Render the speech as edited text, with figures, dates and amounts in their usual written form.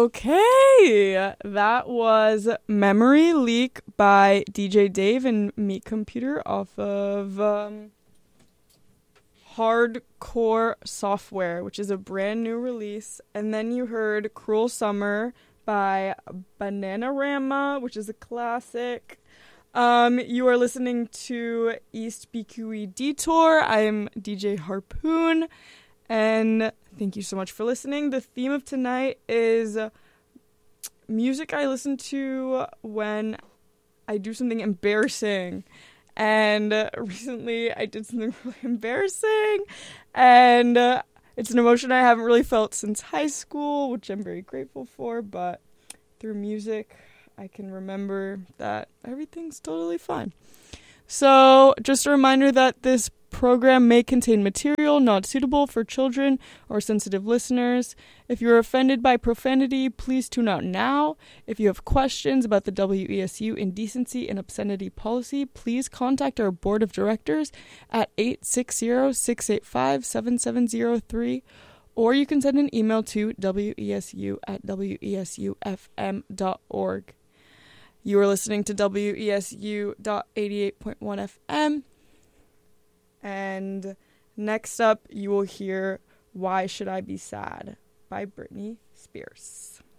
Okay, that was Memory Leak by DJ Dave and Meat Computer off of Hardcore Software, which is a brand new release. And then you heard Cruel Summer by Bananarama, which is a classic. You are listening to East BQE Detour. I am DJ Harpoon, and thank you so much for listening. The theme of tonight is music I listen to when I do something embarrassing. And recently I did something really embarrassing, and it's an emotion I haven't really felt since high school, which I'm very grateful for, but through music I can remember that everything's totally fine. So, just a reminder that this program may contain material not suitable for children or sensitive listeners. If you're offended by profanity, please tune out now. If you have questions about the WESU indecency and obscenity policy, please contact our board of directors at 860-685-7703, or you can send an email to wesu@wesufm.org. You are listening to WESU.88.1 FM. And next up, you will hear Why Should I Be Sad by Britney Spears.